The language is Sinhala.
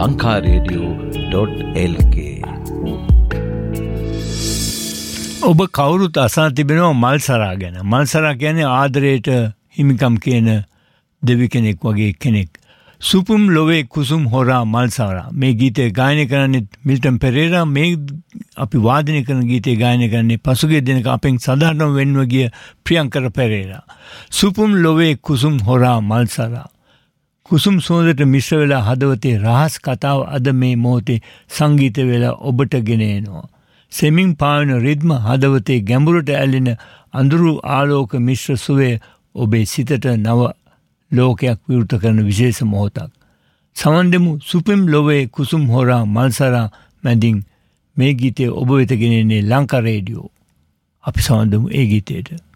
lankaradio.lk. ඔබ කවුරුත් අසන තිබෙනවා මල්සරා ගැන. මල්සරා කියන්නේ ආදරයට හිමිකම් කියන දෙවි කෙනෙක් වගේ කෙනෙක්. සුපුම් ලොවේ කුසුම් හොරා මල්සරා. මේ ගීතය ගායනය කරන්නේ මිල්ටන් පෙරේරා. මේ අපි වාදනය කරන ගීතය ගායනය කරන්නේ පසුගිය දිනක අපෙන් සාධාරණව වෙන්ව ගිය ප්‍රියංකර පෙරේරා. සුපුම් ලොවේ කුසුම් හොරා මල්සරා. කුසුම් සුවඳට මිශ්‍ර වෙලා හදවතේ රහස් කතාව අද මේ මොහොතේ සංගීත වෙලා ඔබට ගෙන එනවා. සෙමින් පාවෙන රිද්ම හදවතේ ගැඹුරට ඇලෙන අඳුරු ආලෝක මිශ්‍ර සුවේ ඔබේ සිතට නව ලෝකයක් විවෘත කරන විශේෂ මොහොතක්. සමන් දෙමු සුපිම් ලොවේ කුසුම් හොරා මල්සරා මැදින් මේ ගීතය ඔබ වෙත ගෙනෙන්නේ ලංකා රේඩියෝ. අපි සමන් දෙමු ඒ ගීතයට.